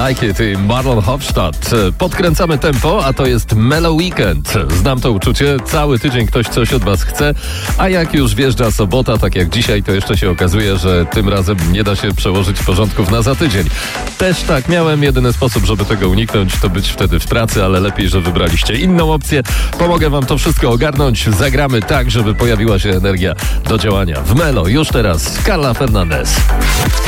Like It i Marlon Hofstadt. Podkręcamy tempo, a to jest Mellow Weekend. Znam to uczucie, cały tydzień ktoś coś od was chce, a jak już wjeżdża sobota, tak jak dzisiaj, to jeszcze się okazuje, że tym razem nie da się przełożyć porządków na za tydzień. Też tak miałem, jedyny sposób, żeby tego uniknąć, to być wtedy w pracy, ale lepiej, że wybraliście inną opcję. Pomogę wam to wszystko ogarnąć, zagramy tak, żeby pojawiła się energia do działania. W Melo już teraz Carla Fernandez.